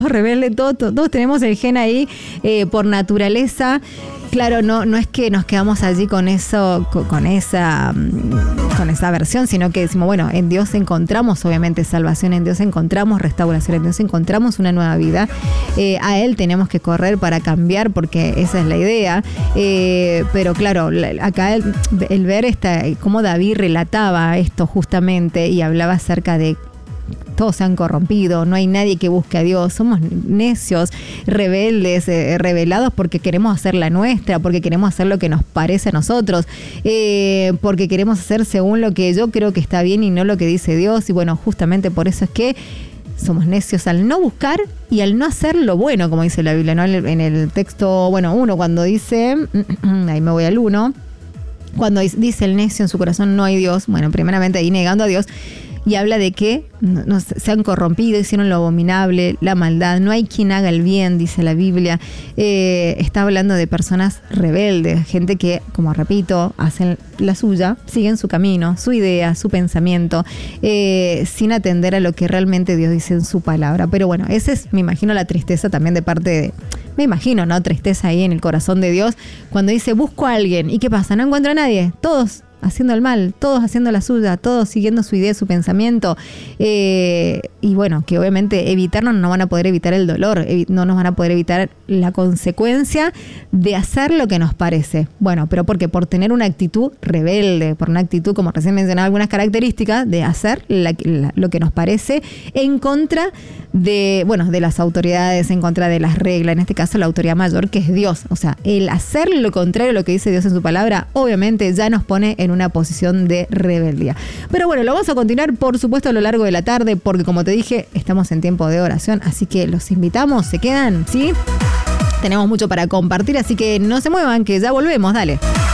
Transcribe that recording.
rebelde, todos tenemos el gen ahí por naturaleza. Claro, no es que nos quedamos allí con eso, con esa versión, sino que decimos, bueno, en Dios encontramos obviamente salvación, en Dios encontramos restauración, en Dios encontramos una nueva vida. A Él tenemos que correr para cambiar, porque esa es la idea. Pero claro, acá el ver cómo David relataba esto justamente y hablaba acerca de todos se han corrompido, no hay nadie que busque a Dios, somos necios, rebeldes, rebelados porque queremos hacer la nuestra, porque queremos hacer lo que nos parece a nosotros, porque queremos hacer según lo que yo creo que está bien y no lo que dice Dios. Y bueno, justamente por eso es que somos necios al no buscar y al no hacer lo bueno, como dice la Biblia, ¿no? En el texto, 1, cuando dice, ahí me voy al 1, cuando dice el necio en su corazón no hay Dios, bueno, primeramente ahí negando a Dios, y habla de que se han corrompido, hicieron lo abominable, la maldad, no hay quien haga el bien, dice la Biblia. Está hablando de personas rebeldes, gente que, como repito, hacen la suya, siguen su camino, su idea, su pensamiento, sin atender a lo que realmente Dios dice en su palabra. Pero bueno, esa es, me imagino, la tristeza también de parte de... Me imagino, ¿no? Tristeza ahí en el corazón de Dios, cuando dice, busco a alguien. ¿Y qué pasa? No encuentro a nadie. Todos haciendo el mal, todos haciendo la suya, todos siguiendo su idea, su pensamiento. Y bueno, que obviamente evitarnos no van a poder evitar el dolor, no nos van a poder evitar la consecuencia de hacer lo que nos parece. Bueno, pero ¿por qué? Por tener una actitud rebelde, por una actitud, como recién mencionaba, algunas características de hacer lo que nos parece en contra de las autoridades, en contra de las reglas, en este caso la autoridad mayor, que es Dios. O sea, el hacer lo contrario a lo que dice Dios en su palabra, obviamente ya nos pone en una posición de rebeldía. Pero bueno, lo vamos a continuar, por supuesto, a lo largo de la tarde, porque como te dije, estamos en tiempo de oración, así que los invitamos, se quedan, ¿sí? Tenemos mucho para compartir, así que no se muevan, que ya volvemos, dale.